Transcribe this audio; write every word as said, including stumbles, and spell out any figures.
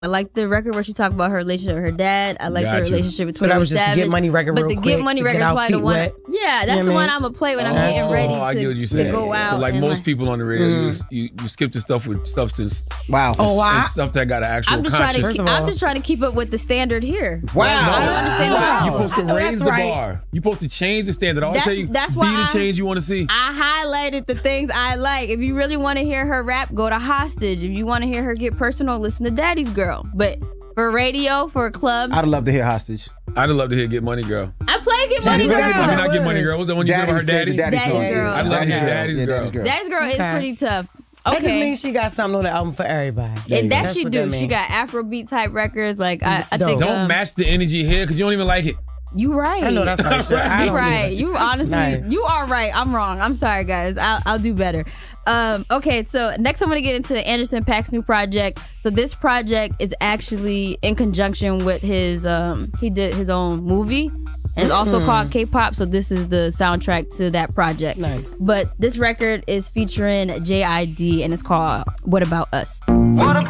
I like the record where she talked about her relationship with her dad. I like Gotcha. the relationship with So that was just the Savage. Get Money record But real the quick, Get Money to record get is our probably the feet one. wet. Yeah, that's You know the what I one mean? I'm gonna play when I'm Oh, getting ready I to, get what you to said. go out. So like and, most people on the radio, you, you you skip the stuff with substance. Wow. Oh, wow. And stuff that got an actual I'm just trying to. conscious. Keep, I'm just trying to keep up with the standard here. Wow. I don't understand. Wow. You're supposed to Oh, raise that's the right. bar. You're supposed to change the standard. I'll That's- tell you, that's be why the I- change you want to see. I highlighted the things I like. If you really want to hear her rap, go to Hostage. If you want to hear her get personal, listen to Daddy's Girl. But for radio, for a club, I'd love to hear Hostage. I'd love to hear Get Money Girl. I play Get Money Girl. Daddy's I mean, Girl. not Get Money Girl. What's the one you said about her daddy? Daddy's, Daddy's song. Girl. I'd love to hear Daddy's Yeah, Girl. Daddy's Girl. Daddy's Girl is Okay. pretty tough. That just Okay. means she got something on the album for everybody. And that That's she what do. that She mean. got Afrobeat type records. Like I, I Dope. think. Don't um, match the energy here because you don't even like it. You right. I know that's right. Shit. I You don't right. either. You honestly, Nice. you are right. I'm wrong. I'm sorry, guys. I'll, I'll do better. Um, okay, so next I'm going to get into Anderson .Paak's new project. So this project is actually in conjunction with his, um, he did his own movie. And it's also called K-Pop, so this is the soundtrack to that project. Nice. But this record is featuring J I D, and it's called What About Us? What about